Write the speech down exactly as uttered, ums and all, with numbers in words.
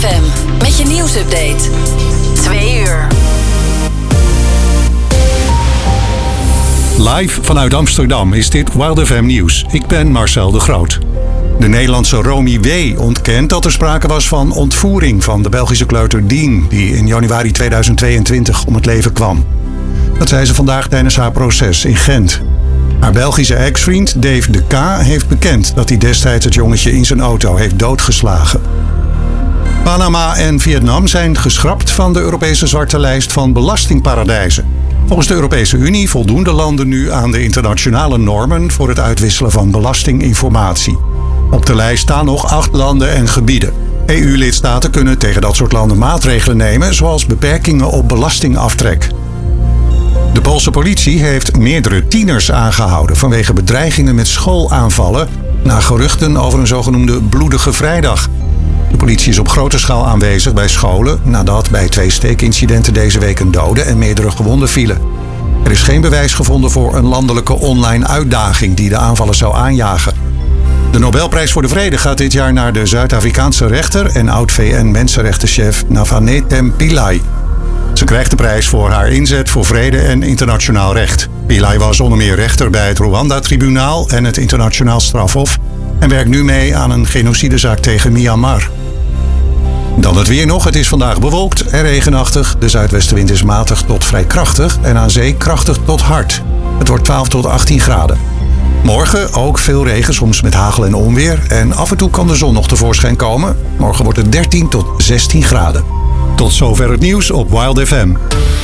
M met je nieuwsupdate. Twee uur. Live vanuit Amsterdam is dit Wild F M Nieuws. Ik ben Marcel de Groot. De Nederlandse Romy W. ontkent dat er sprake was van ontvoering van de Belgische kleuter Dien, die in januari tweeduizend tweeëntwintig om het leven kwam. Dat zei ze vandaag tijdens haar proces in Gent. Haar Belgische ex-vriend Dave de K. heeft bekend dat hij destijds het jongetje in zijn auto heeft doodgeslagen. Panama en Vietnam zijn geschrapt van de Europese zwarte lijst van belastingparadijzen. Volgens de Europese Unie voldoen de landen nu aan de internationale normen voor het uitwisselen van belastinginformatie. Op de lijst staan nog acht landen en gebieden. E U-lidstaten kunnen tegen dat soort landen maatregelen nemen, zoals beperkingen op belastingaftrek. De Poolse politie heeft meerdere tieners aangehouden vanwege bedreigingen met schoolaanvallen na geruchten over een zogenoemde bloedige vrijdag. De politie is op grote schaal aanwezig bij scholen nadat bij twee steekincidenten deze week een dode en meerdere gewonden vielen. Er is geen bewijs gevonden voor een landelijke online uitdaging die de aanvallen zou aanjagen. De Nobelprijs voor de Vrede gaat dit jaar naar de Zuid-Afrikaanse rechter en oud-V N-mensenrechtenchef Navanethem Pillay. Ze krijgt de prijs voor haar inzet voor vrede en internationaal recht. Pillay was onder meer rechter bij het Rwanda-tribunaal en het internationaal strafhof en werkt nu mee aan een genocidezaak tegen Myanmar. Dan het weer nog. Het is vandaag bewolkt en regenachtig. De zuidwestenwind is matig tot vrij krachtig en aan zee krachtig tot hard. Het wordt twaalf tot achttien graden. Morgen ook veel regen, soms met hagel en onweer. En af en toe kan de zon nog tevoorschijn komen. Morgen wordt het dertien tot zestien graden. Tot zover het nieuws op Wild F M.